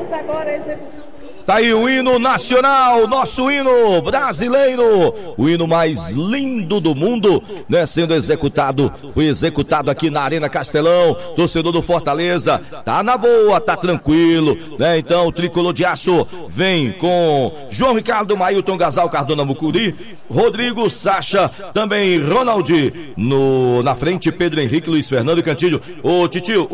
Vamos agora à execução. Tá aí o hino nacional, nosso hino brasileiro, o hino mais lindo do mundo, né? Sendo executado, foi executado aqui na Arena Castelão. Torcedor do Fortaleza, tá na boa, tá tranquilo, né? Então o tricolor de aço vem com João Ricardo, Mailton, Gasal, Cardona, Mucuri, Rodrigo, Sacha, também Ronaldi, na frente Pedro Henrique, Luiz Fernando e Cantilho. Ô Titio,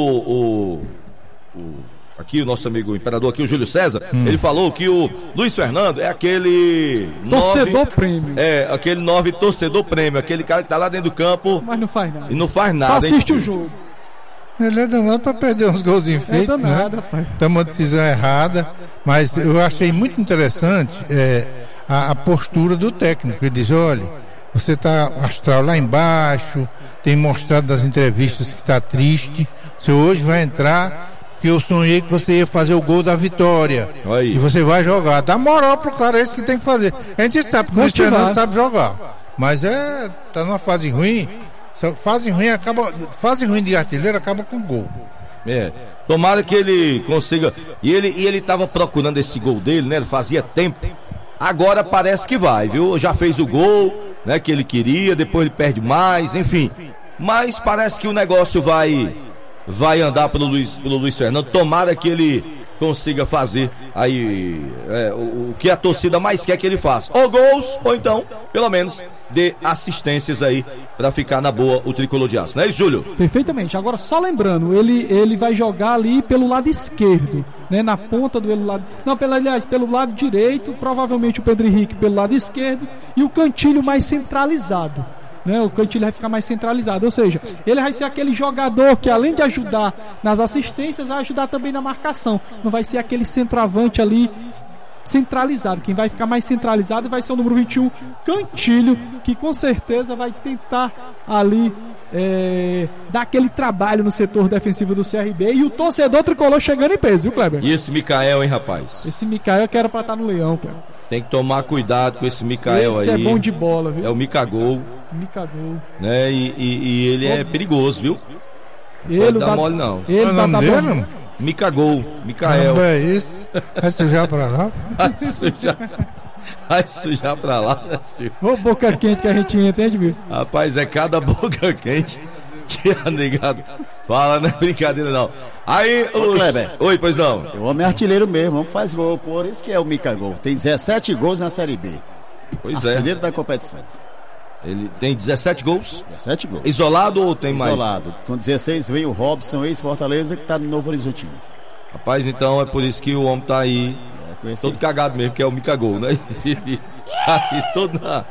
aqui o nosso amigo imperador aqui, o Júlio César, ele falou que o Luiz Fernando é aquele torcedor prêmio. É, aquele 9 torcedor prêmio, aquele cara que tá lá dentro do campo, mas não faz nada. E não faz nada. Só assiste o jogo. Ele é danado pra perder uns gols enfeitos, né? Toma uma decisão errada, mas eu achei muito interessante a postura do técnico. Ele diz, olha, você tá astral lá embaixo, tem mostrado nas entrevistas que tá triste, você hoje vai entrar, que eu sonhei que você ia fazer o gol da vitória. Aí. E você vai jogar. Dá moral pro cara, é isso que tem que fazer. A gente sabe que o Cristiano não sabe jogar, mas tá numa fase ruim. Fase ruim de artilheiro acaba com gol. Tomara que ele consiga. E ele tava procurando esse gol dele, né? Ele fazia tempo. Agora parece que vai, viu? Já fez o gol, né? Que ele queria, depois ele perde mais, enfim. Mas parece que o negócio vai andar pelo Luiz Fernando. Tomara que ele consiga fazer aí o que a torcida mais quer que ele faça, ou gols, ou então, pelo menos, dê assistências aí pra ficar na boa o tricolor de aço, não é isso, Júlio? Perfeitamente. Agora, só lembrando, ele vai jogar ali pelo lado esquerdo, né, na ponta do lado, não, pelo lado direito, provavelmente o Pedro Henrique pelo lado esquerdo e o Cantilho mais centralizado. Né, o Cantilho vai ficar mais centralizado, ou seja, ele vai ser aquele jogador que, além de ajudar nas assistências, vai ajudar também na marcação. Não vai ser aquele centroavante ali centralizado. Quem vai ficar mais centralizado vai ser o número 21, Cantilho, que com certeza vai tentar ali dar aquele trabalho no setor defensivo do CRB. E o torcedor tricolor chegando em peso, viu, Kleber? E esse Micael, hein, rapaz? Esse Micael que era pra estar no Leão, Kleber. Tem que tomar cuidado com esse Micael aí. Esse é bom de bola, viu? É o Micagol. Né? E ele é perigoso, viu? Não dá mole, não. Ele o nome dele? Micagol, Micael. Não é isso? Vai sujar pra lá? Vai sujar pra lá, né, tio? Ô, boca quente que a gente entende, viu? Rapaz, é cada boca quente que a negada fala, não é brincadeira, não. Aí, Kleber. Oi, pois não. O homem é artilheiro mesmo, o homem faz gol, por isso que é o Micagol. Tem 17 gols na Série B. Pois artilheiro da competição. Ele tem 17 gols? 17 gols. Isolado ou tem mais? Isolado. Com 16 vem o Robson, ex-Fortaleza, que tá no Novo Horizontino. Rapaz, então é por isso que o homem tá aí todo cagado mesmo, que é o Micagol, né? Aí todo na...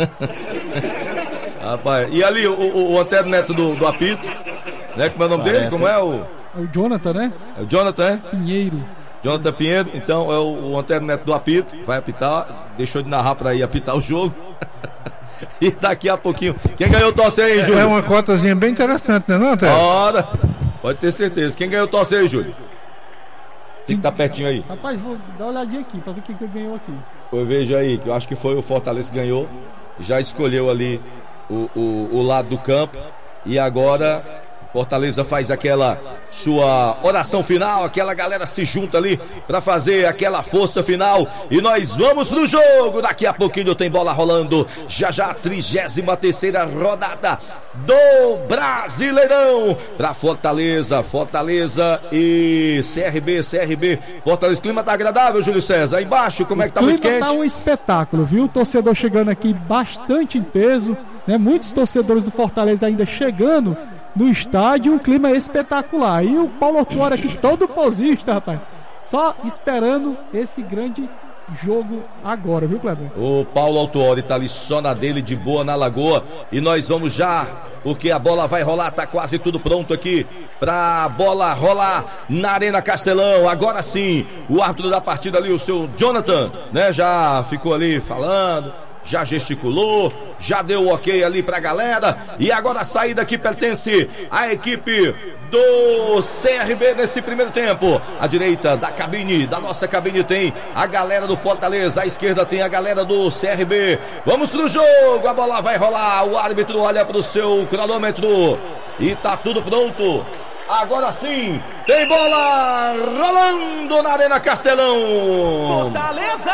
Rapaz, e ali o Antero Neto do apito, né? Como é o nome dele? Como é o... É o Jonathan, né? É o Jonathan, é? Pinheiro. Jonathan Pinheiro, então é o Antero Neto do apito, vai apitar, deixou de narrar pra ir apitar o jogo. E daqui a pouquinho, quem ganhou o tosse aí, Júlio? É uma cotazinha bem interessante, né, não, Antero? Ora, pode ter certeza. Quem ganhou o tosse aí, Júlio? Tem que estar pertinho aí. Rapaz, vou dar uma olhadinha aqui pra ver quem ganhou aqui. Eu vejo aí, que eu acho que foi o Fortaleza que ganhou. Já escolheu ali o lado do campo. E agora Fortaleza faz aquela sua oração final, aquela galera se junta ali para fazer aquela força final e nós vamos pro jogo. Daqui a pouquinho tem bola rolando, já a 33ª rodada do Brasileirão para Fortaleza e CRB. Fortaleza, o clima tá agradável, Júlio César, aí embaixo como é que tá? Muito quente? Tá um espetáculo, viu? O torcedor chegando aqui bastante em peso, né? Muitos torcedores do Fortaleza ainda chegando no estádio, um clima espetacular. E o Paulo Autuori aqui todo posista, rapaz, só esperando esse grande jogo agora, viu, Kleber? O Paulo Autuori tá ali só na dele, de boa na lagoa, e nós vamos já, porque a bola vai rolar, tá quase tudo pronto aqui pra bola rolar na Arena Castelão. Agora sim, o árbitro da partida ali, o seu Jonathan, né, já ficou ali falando, já gesticulou, já deu o ok ali pra galera. E agora a saída que pertence à equipe do CRB nesse primeiro tempo. À direita da cabine, da nossa cabine, tem a galera do Fortaleza, à esquerda tem a galera do CRB. Vamos pro jogo, a bola vai rolar, o árbitro olha pro seu cronômetro e tá tudo pronto. Agora sim, tem bola rolando na Arena Castelão. Fortaleza,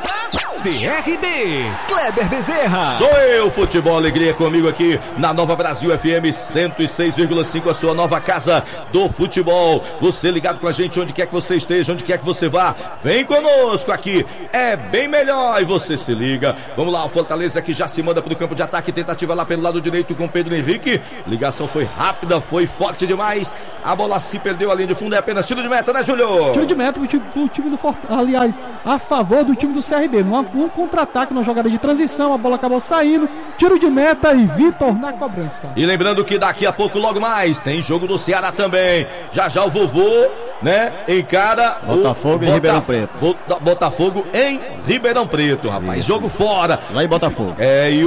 CRB, Kleber Bezerra. Sou eu, Futebol Alegria, comigo aqui na Nova Brasil FM 106,5, a sua nova casa do futebol. Você ligado com a gente onde quer que você esteja, onde quer que você vá, vem conosco aqui, é bem melhor e você se liga. Vamos lá, o Fortaleza que já se manda para o campo de ataque, tentativa lá pelo lado direito com Pedro Henrique. Ligação foi rápida, foi forte demais. A bola se perdeu ali de fundo, é apenas tiro de meta, né, Júlio? Tiro de meta do time do Fortaleza, aliás, a favor do time do CRB. Um contra-ataque, uma jogada de transição, a bola acabou saindo, tiro de meta e Vitor na cobrança. E lembrando que daqui a pouco, logo mais, tem jogo do Ceará também. Já o vovô, né, encara Botafogo em Ribeirão Preto. Botafogo em Ribeirão Preto, rapaz. Isso. Jogo fora. Lá em Botafogo. E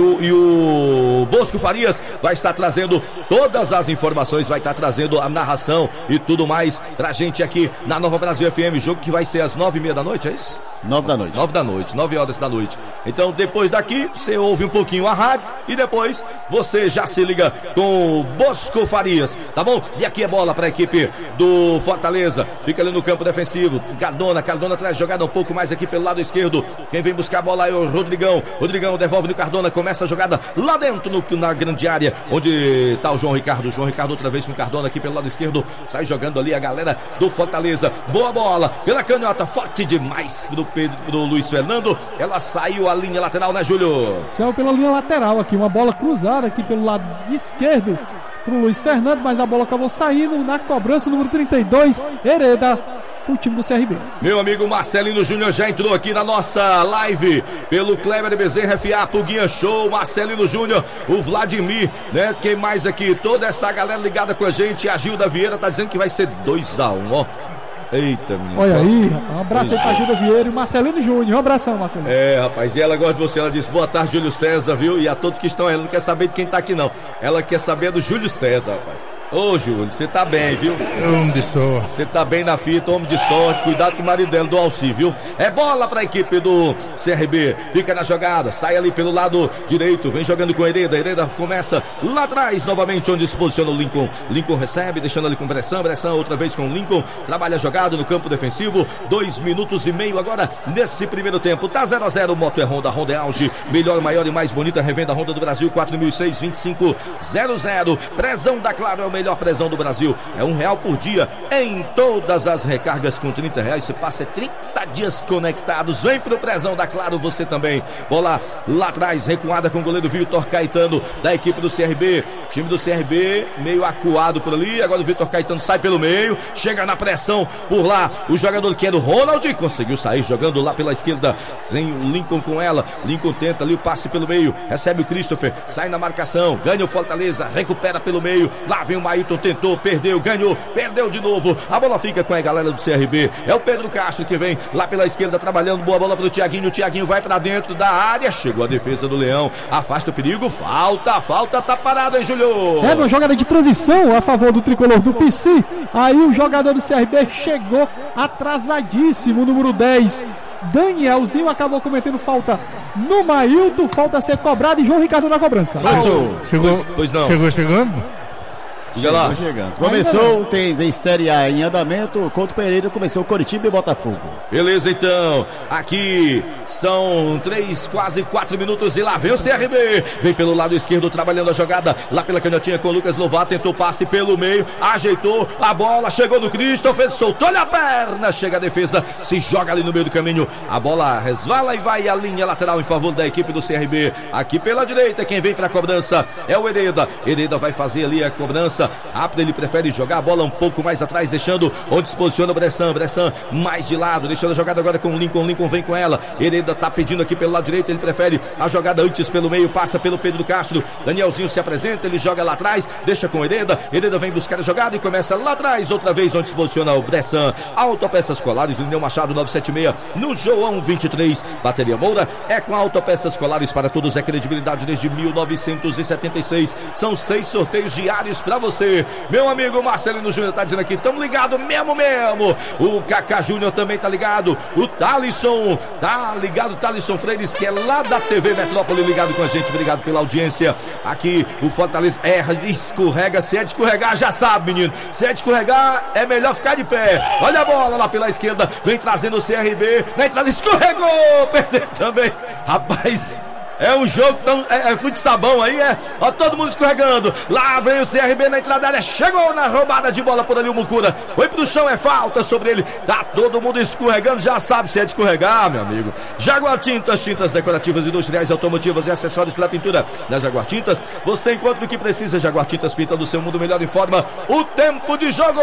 o Bosco Farias vai estar trazendo todas as informações, vai estar trazendo a narração e tudo mais pra gente aqui na Nova Brasil FM. Jogo que vai ser às 9h30 da noite, é isso? 9 da noite. 9 horas da noite. Então, depois daqui, você ouve um pouquinho a rádio e depois você já se liga com o Bosco Farias, tá bom? E aqui é bola pra equipe do Fortaleza. Fica ali no campo defensivo. Cardona traz jogada um pouco mais aqui pelo lado esquerdo. Quem vem buscar a bola é o Rodrigão. Rodrigão devolve no Cardona, começa a jogada lá dentro na grande área, onde tá o João Ricardo. João Ricardo outra vez com o Cardona aqui pelo lado esquerdo. Sai jogando ali a galera do Fortaleza. Boa bola pela canhota, forte demais pro Luiz Fernando. Ela saiu a linha lateral, né, Júlio? Saiu pela linha lateral aqui, uma bola cruzada aqui pelo lado esquerdo pro Luiz Fernando, mas a bola acabou saindo na cobrança, número 32, Hereda, o time do CRB. Meu amigo Marcelino Júnior já entrou aqui na nossa live pelo Kleber Bezerra FA, Puguinha Show, Marcelino Júnior, o Vladimir, né? Quem mais aqui? Toda essa galera ligada com a gente. A Gilda Vieira tá dizendo que vai ser 2-1, ó. Eita, menino. Olha aí, rapaz. Um abraço aí pra Gilda Vieira e Marcelino Júnior. Um abração, Marcelino. Rapaz, e ela gosta de você. Ela disse, boa tarde, Júlio César, viu? E a todos que estão aí, ela não quer saber de quem tá aqui, não. Ela quer saber do Júlio César, rapaz. Ô, Júlio, você tá bem, viu? Homem de sorte. Você tá bem na fita, homem de sorte. Cuidado com o marido dela, do Alci, viu? É bola pra equipe do CRB. Fica na jogada, sai ali pelo lado direito. Vem jogando com Hereda. Hereda começa lá atrás, novamente, onde se posiciona o Lincoln. Lincoln recebe, deixando ali com Bressan. Bressan outra vez com o Lincoln. Trabalha a jogada no campo defensivo. 2 minutos e meio agora nesse primeiro tempo. Tá 0-0. Moto é Honda. Honda é auge. Melhor, maior e mais bonita revenda Honda do Brasil. 4006-2500. Prezão da Claro é o melhor prezão do Brasil, é R$1 por dia em todas as recargas. Com R$30 você passa 30 dias conectados. Vem pro prezão da Claro você também. Bola lá atrás, recuada com o goleiro Vitor Caetano da equipe do CRB. Time do CRB meio acuado por ali. Agora o Vitor Caetano sai pelo meio, chega na pressão por lá. O jogador que era o Ronald conseguiu sair jogando lá pela esquerda. Vem o Lincoln com ela. Lincoln tenta ali o passe pelo meio, recebe o Christopher, sai na marcação, ganha o Fortaleza, recupera pelo meio. Lá vem o Maílton, tentou, perdeu, ganhou, perdeu de novo. A bola fica com a galera do CRB. É o Pedro Castro que vem lá pela esquerda trabalhando. Boa bola pro Thiaguinho. O Thiaguinho vai pra dentro da área. Chegou a defesa do Leão. Afasta o perigo. Falta, tá parado, hein, Júlio? Uma jogada de transição a favor do tricolor do PC. Aí o jogador do CRB chegou atrasadíssimo. O número 10, Danielzinho, acabou cometendo falta no Maílton. Falta a ser cobrada e João Ricardo na cobrança. Passou. Pois não. Chegou chegando? Chegando. Começou, tem Série A em andamento. Couto Pereira começou Coritiba e Botafogo. Beleza, então. Aqui são 3, quase 4 minutos e lá vem o CRB. Vem pelo lado esquerdo trabalhando a jogada. Lá pela canhotinha com o Lucas Lovato. Tentou passe pelo meio. Ajeitou a bola. Chegou no Christopher. Soltou-lhe a perna. Chega a defesa. Se joga ali no meio do caminho. A bola resvala e vai à linha lateral em favor da equipe do CRB. Aqui pela direita. Quem vem para a cobrança é o Hereda. Hereda vai fazer ali a cobrança. Rápido, ele prefere jogar a bola um pouco mais atrás, deixando onde se posiciona o Bressan. Bressan mais de lado, deixando a jogada agora com o Lincoln. Lincoln vem com ela. Hereda tá pedindo aqui pelo lado direito. Ele prefere a jogada antes pelo meio, passa pelo Pedro Castro. Danielzinho se apresenta, ele joga lá atrás, deixa com Hereda. Hereda vem buscar a jogada e começa lá atrás, outra vez onde se posiciona o Bressan. Autopeças Colares, Lineu Machado 976, no João 23. Bateria Moura é com Autopeças Colares para todos, é credibilidade desde 1976. São 6 sorteios diários para você. você. Meu amigo Marcelino Júnior tá dizendo aqui, tamo ligado mesmo. O Cacá Júnior também tá ligado. O Thalisson, tá ligado, Thalisson Freires, que é lá da TV Metrópole, ligado com a gente. Obrigado pela audiência. Aqui o Fortaleza erra, escorrega. Se é de escorregar, já sabe, menino. Se é de escorregar, é melhor ficar de pé. Olha a bola lá pela esquerda, vem trazendo o CRB. Na entrada, escorregou, perdeu também. Rapaz, é um jogo tão. É fute sabão aí, é. Ó, todo mundo escorregando. Lá vem o CRB na entrada da área. Chegou na roubada de bola por ali o Mucura. Foi pro chão, é falta sobre ele. Tá todo mundo escorregando. Já sabe se é de escorregar, meu amigo. Jaguar Tintas, tintas decorativas, industriais, automotivas e acessórios para pintura. Na Jaguar Tintas, você encontra o que precisa. Jaguar Tintas pinta do seu mundo melhor, informa o tempo de jogo.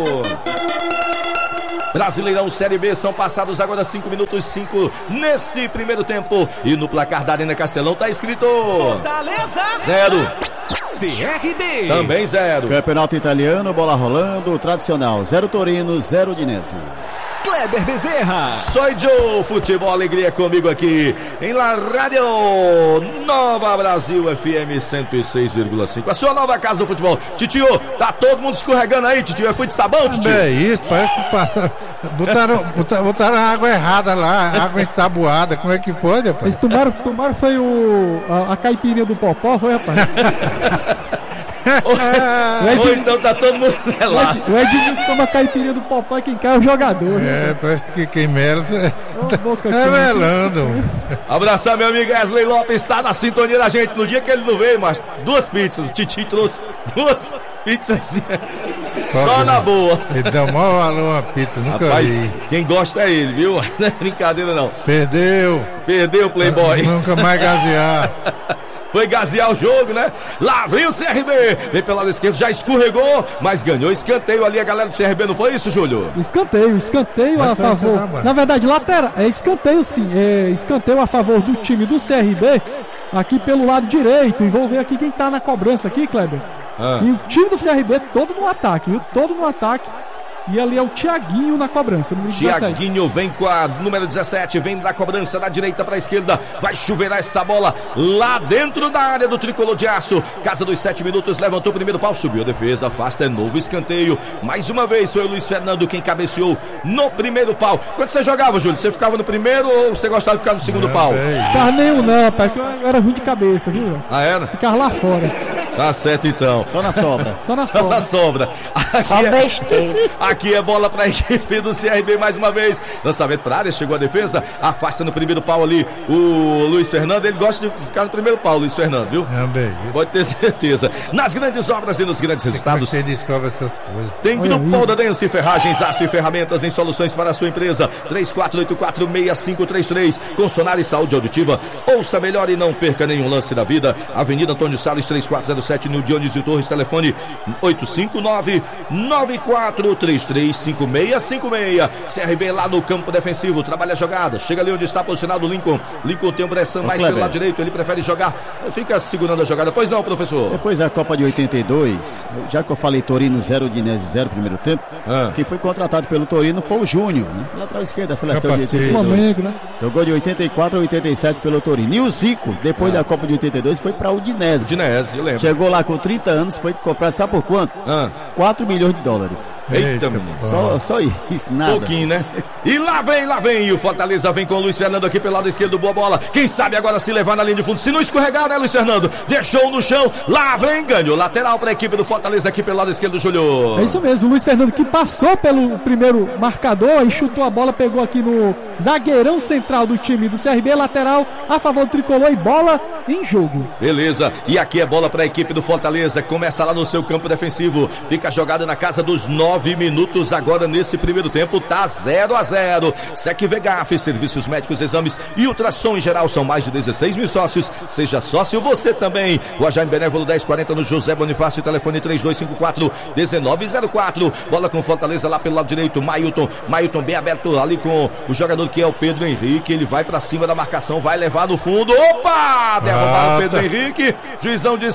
Brasileirão Série B, são passados agora 5 minutos 5 nesse primeiro tempo. E no placar da Arena Castelão tá escrito Fortaleza 0, CRB também 0. Campeonato italiano, bola rolando, tradicional, 0 Torino, 0 Udinese. Kleber Bezerra. Soy Joe, futebol, alegria comigo aqui em La Rádio Nova Brasil FM 106,5. A sua nova casa do futebol. Titio, tá todo mundo escorregando aí, Titio. É fute sabão, Titio? É isso, parece que passaram. Botaram a água errada lá, água ensaboada. Como é que pode, rapaz? Eles tomaram foi a caipirinha do Popó, foi, rapaz? Ou então tá todo mundo lá. O Edmilson toma a caipirinha do Popó e quem cai é o jogador. Parece que quem mela boca é melando. Abraçar meu amigo Wesley Lopes, tá na sintonia da gente. No dia que ele não veio, mas 2 pizzas. O Titi trouxe 2 pizzas assim, só na boa. Ele dá o maior valor uma pizza, nunca Rapaz, vi. Quem gosta é ele, viu? Não é brincadeira não. Perdeu, Playboy. nunca mais gazear. Foi gazear o jogo, né? Lá vem o CRB, vem pelo lado esquerdo, já escorregou, mas ganhou escanteio ali a galera do CRB, não foi isso, Júlio? Escanteio a favor. Na verdade, lateral, escanteio sim, escanteio a favor do time do CRB, aqui pelo lado direito. E vou ver aqui quem tá na cobrança aqui, Kleber. E o time do CRB todo no ataque, viu? Todo no ataque. E ali é o Thiaguinho na cobrança. Thiaguinho vem com a número 17, vem da cobrança da direita para a esquerda. Vai chuveirar essa bola lá dentro da área do tricolor de aço. Casa dos 7 minutos, levantou o primeiro pau, subiu a defesa, afasta, é novo escanteio. Mais uma vez foi o Luiz Fernando quem cabeceou no primeiro pau. Quando você jogava, Júlio, você ficava no primeiro ou você gostava de ficar no segundo pau? Ficava nenhum não, pai, porque eu era ruim de cabeça, viu? Ah, era? Ficava lá fora. Tá certo então. Só na sobra. Só na sobra. Aqui é bola para a equipe do CRB mais uma vez. Lançamento para a área, chegou a defesa, afasta no primeiro pau ali o Luiz Fernando. Ele gosta de ficar no primeiro pau, Luiz Fernando, viu? Pode ter certeza. Nas grandes obras e nos grandes resultados. Você descobre essas coisas. Tem Grupo Dense, ferragens, aço e ferramentas em soluções para a sua empresa. 3484-6533. Com Sonar e Saúde Auditiva. Ouça melhor e não perca nenhum lance da vida. Avenida Antônio Salles, 3407, no Dionísio Torres. Telefone 859-9433-5656. CRB lá no campo defensivo. Trabalha a jogada. Chega ali onde está posicionado o Lincoln. Lincoln tem o pressão mais pelo lado direito. Ele prefere jogar. Fica segurando a jogada. Pois não, professor? Depois da Copa de 82, já que eu falei Torino 0, Udinese 0 primeiro tempo, quem foi contratado pelo Torino foi o Júnior, né? Lateral esquerda da seleção de 82. Flamengo, né? Jogou de 84 a 87 pelo Torino. E o Zico, depois da Copa de 82, foi para o Udinese. Udinese, eu lembro. Chegou lá com 30 anos, foi comprado, sabe por quanto? 4 milhões de dólares. Eita, menino. Só isso, nada. Pouquinho, né? E lá vem. E o Fortaleza vem com o Luiz Fernando aqui pelo lado esquerdo, boa bola. Quem sabe agora se levar na linha de fundo. Se não escorregar, né, Luiz Fernando? Deixou no chão. Lá vem, ganhou. Lateral para a equipe do Fortaleza aqui pelo lado esquerdo, Júlio. É isso mesmo, o Luiz Fernando que passou pelo primeiro marcador e chutou a bola, pegou aqui no zagueirão central do time do CRB, lateral a favor do tricolor e bola em jogo. Beleza, e aqui é bola para a equipe do Fortaleza, começa lá no seu campo defensivo, fica jogada na casa dos 9 minutos agora nesse primeiro tempo, tá 0-0. Sec Vegaf, serviços médicos, exames e ultrassom em geral, são mais de 16 mil sócios, seja sócio você também. O Ajaim Benévolo 1040 no José Bonifácio, telefone 3254-1904, bola com Fortaleza lá pelo lado direito, Mailton bem aberto ali com o jogador que é o Pedro Henrique, ele vai pra cima da marcação, vai levar no fundo, opa, derrubaram o Pedro Henrique, juizão diz que nada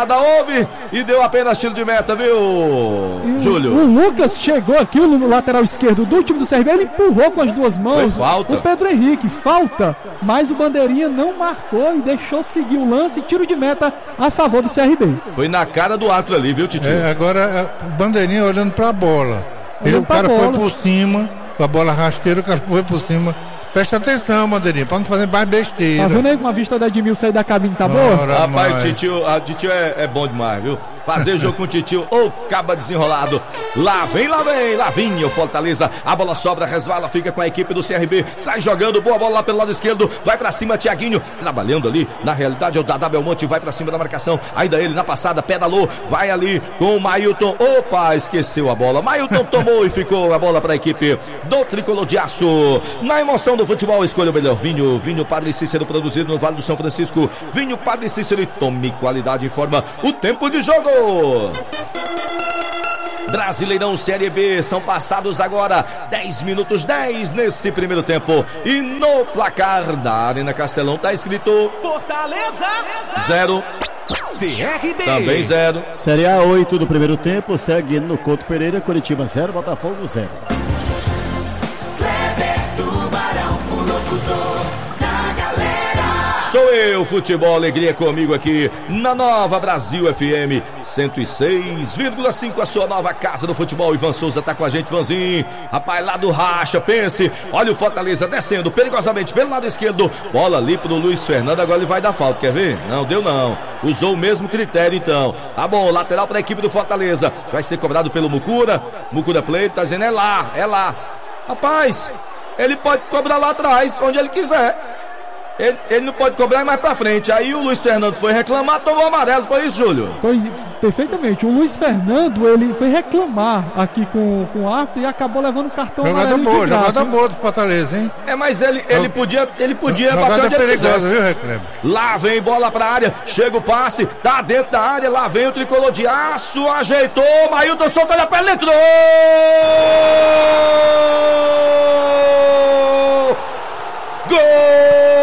nada houve e deu apenas tiro de meta, viu, Júlio? O Lucas chegou aqui, o lateral esquerdo do time do CRB, ele empurrou com as duas mãos o Pedro Henrique, falta, mas o bandeirinha não marcou e deixou seguir o lance, tiro de meta a favor do CRB. Foi na cara do árbitro ali, viu, Titio? Agora o bandeirinha olhando pra bola. O cara foi por cima, com a bola rasteira, o cara foi por cima. Presta atenção, bandeirinha, pra não fazer mais besteira. Tá vendo aí como a vista da Edmil sair da cabine tá boa? Rapaz, Titio é bom demais, viu? Fazer jogo com o Titio, caba desenrolado. Lá vem o Fortaleza. A bola sobra, resvala, fica com a equipe do CRB. Sai jogando, boa bola lá pelo lado esquerdo. Vai pra cima, Thiaguinho, trabalhando ali. Na realidade é o Dadá Belmonte, vai pra cima da marcação. Ainda ele na passada, pedalou, vai ali com o Mailton. Opa, esqueceu a bola. Mailton tomou e ficou a bola pra equipe do Tricolor de Aço. Na emoção do futebol, escolha o melhor vinho. Vinho Padre Cícero, produzido no Vale do São Francisco. Vinho Padre Cícero, e tome qualidade, informa o tempo de jogo. Brasileirão Série B, são passados agora 10 minutos 10 nesse primeiro tempo. E no placar da Arena Castelão tá escrito Fortaleza 0, CRB também 0. Série A 8 do primeiro tempo, segue no Couto Pereira, Curitiba 0, Botafogo 0. Sou eu, Futebol Alegria, comigo aqui na Nova Brasil FM 106,5, a sua nova casa do futebol. Ivan Souza tá com a gente, Ivanzinho, rapaz, lá do Racha, pense, olha o Fortaleza descendo perigosamente pelo lado esquerdo, bola ali pro Luiz Fernando, agora ele vai dar falta, quer ver? Não, deu não, usou o mesmo critério então. Tá bom, lateral pra equipe do Fortaleza, vai ser cobrado pelo Mucura Play, tá dizendo é lá, rapaz, ele pode cobrar lá atrás, onde ele quiser. Ele não pode cobrar mais pra frente. Aí o Luiz Fernando foi reclamar, tomou amarelo. Foi isso, Júlio? Foi perfeitamente. O Luiz Fernando, ele foi reclamar aqui com o árbitro e acabou levando o cartão amarelo. Jogada boa do Fortaleza, hein? Mas ele podia bater onde ele quisesse. Viu, Reclame? Lá vem bola pra área, chega o passe, tá dentro da área, lá vem o Tricolor de Aço, ajeitou, Mailton solta a perna, entrou! Gol!